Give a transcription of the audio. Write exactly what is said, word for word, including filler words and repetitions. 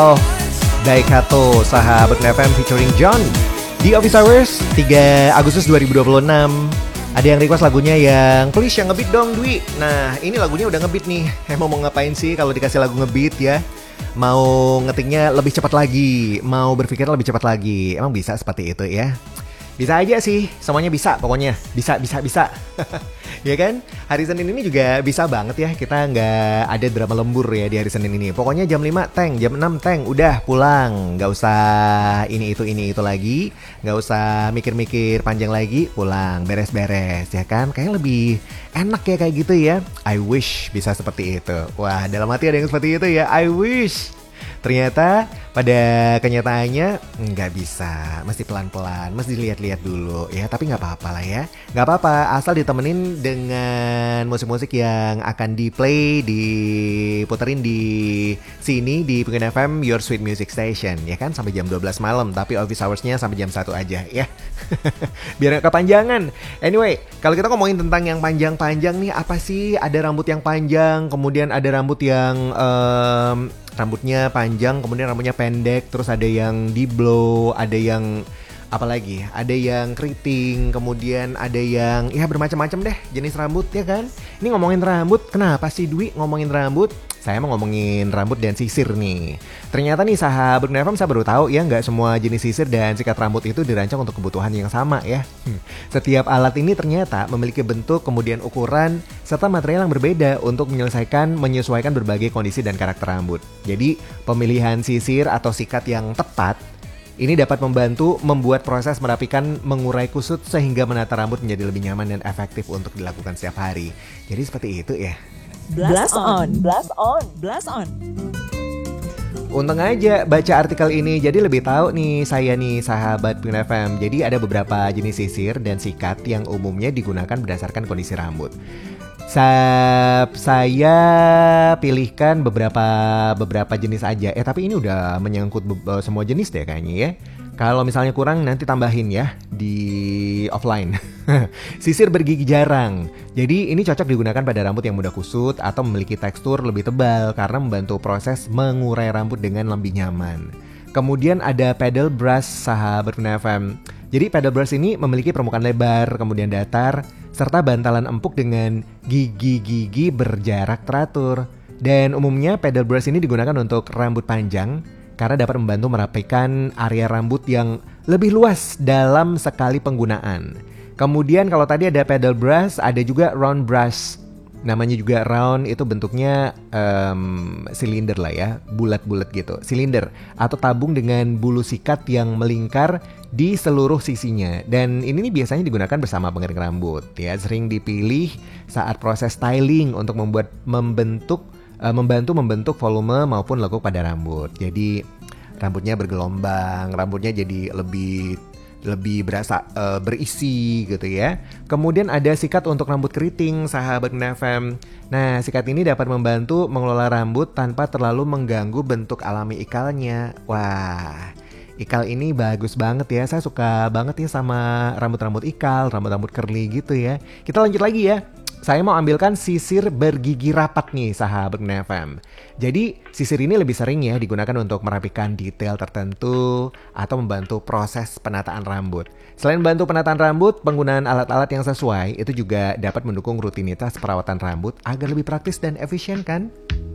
Oh, Daikato, sahabat F M featuring John di Office Hours tiga Agustus dua ribu dua puluh enam. Ada yang request lagunya yang please yang ngebeat dong Dwi. Nah ini lagunya udah ngebeat nih. Emang mau ngapain sih kalau dikasih lagu ngebeat ya? Mau ngetiknya lebih cepat lagi, mau berpikir lebih cepat lagi. Emang bisa seperti itu ya? Bisa aja sih, semuanya bisa pokoknya. Bisa, bisa, bisa. Ya kan? Hari Senin ini juga bisa banget ya. Kita nggak ada drama lembur ya di hari Senin ini. Pokoknya jam lima teng, jam enam teng, udah pulang. Nggak usah ini itu ini itu lagi. Nggak usah mikir-mikir panjang lagi, pulang, beres-beres ya kan? Kayaknya lebih enak ya kayak gitu ya. I wish bisa seperti itu. Wah, dalam hati ada yang seperti itu ya. I wish. Ternyata pada kenyataannya nggak bisa, mesti pelan-pelan, mesti dilihat-lihat dulu ya. Tapi nggak apa-apa lah ya, nggak apa-apa asal ditemenin dengan musik-musik yang akan di-play, diputerin di sini di Pengen F M, Your Sweet Music Station ya kan, sampai jam dua belas malam. Tapi office hours-nya sampai jam satu aja ya. Biar nggak kepanjangan. Anyway, kalau kita ngomongin tentang yang panjang-panjang nih, apa sih? Ada rambut yang panjang, kemudian ada rambut yang um, rambutnya panjang, kemudian rambutnya pendek, terus ada yang di blow, ada yang apa lagi? Ada yang keriting, kemudian ada yang ya bermacam-macam deh jenis rambut ya kan. Ini ngomongin rambut, kenapa sih Dwi ngomongin rambut? Saya mau ngomongin rambut dan sisir nih. Ternyata nih sahabat F M, saya baru tahu ya, nggak semua jenis sisir dan sikat rambut itu dirancang untuk kebutuhan yang sama ya. Setiap alat ini ternyata memiliki bentuk, kemudian ukuran, serta material yang berbeda untuk menyelesaikan, menyesuaikan berbagai kondisi dan karakter rambut. Jadi pemilihan sisir atau sikat yang tepat ini dapat membantu membuat proses merapikan, mengurai kusut sehingga menata rambut menjadi lebih nyaman dan efektif untuk dilakukan setiap hari. Jadi seperti itu ya. Blast on, blast on, blast on. Untung aja baca artikel ini, jadi lebih tahu nih saya nih sahabat Pengen F M. Jadi ada beberapa jenis sisir dan sikat yang umumnya digunakan berdasarkan kondisi rambut. Sa- saya pilihkan beberapa beberapa jenis aja. Eh tapi ini udah menyangkut be- semua jenis deh kayaknya ya. Kalau misalnya kurang nanti tambahin ya di offline. Sisir bergigi jarang. Jadi ini cocok digunakan pada rambut yang mudah kusut atau memiliki tekstur lebih tebal karena membantu proses mengurai rambut dengan lebih nyaman. Kemudian ada pedal brush sahabat F M. Jadi pedal brush ini memiliki permukaan lebar, kemudian datar, serta bantalan empuk dengan gigi-gigi berjarak teratur. Dan umumnya pedal brush ini digunakan untuk rambut panjang karena dapat membantu merapikan area rambut yang lebih luas dalam sekali penggunaan. Kemudian kalau tadi ada pedal brush, ada juga round brush. Namanya juga round, itu bentuknya um, silinder lah ya, bulat-bulat gitu. Silinder atau tabung dengan bulu sikat yang melingkar di seluruh sisinya. Dan ini nih biasanya digunakan bersama pengering rambut ya. Sering dipilih saat proses styling untuk membuat membentuk uh, membantu membentuk volume maupun lekuk pada rambut. Jadi rambutnya bergelombang, rambutnya jadi lebih lebih berasa uh, berisi gitu ya. Kemudian ada sikat untuk rambut keriting sahabat F M. Nah, sikat ini dapat membantu mengelola rambut tanpa terlalu mengganggu bentuk alami ikalnya. Wah, ikal ini bagus banget ya. Saya suka banget ya sama rambut-rambut ikal, rambut-rambut curly gitu ya. Kita lanjut lagi ya. Saya mau ambilkan sisir bergigi rapat nih sahabat F M. Jadi sisir ini lebih sering ya digunakan untuk merapikan detail tertentu atau membantu proses penataan rambut. Selain membantu penataan rambut, penggunaan alat-alat yang sesuai itu juga dapat mendukung rutinitas perawatan rambut agar lebih praktis dan efisien kan?